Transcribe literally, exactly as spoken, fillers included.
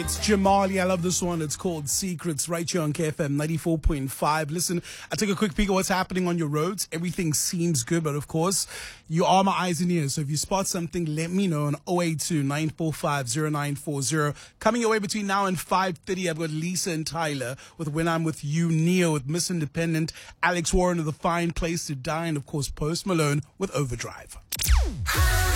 It's Jamali. I love this one. It's called Secrets, right here on K F M ninety-four point five. Listen, I took a quick peek at what's happening on your roads. Everything seems good, but of course, you are my eyes and ears. So if you spot something, let me know on oh eight two, nine four five, oh nine four oh. Coming your way between now and five thirty, I've got Lisa and Tyler with When I'm With You, Neo with Miss Independent, Alex Warren with A Fine Place to Die, and of course, Post Malone with Overdrive.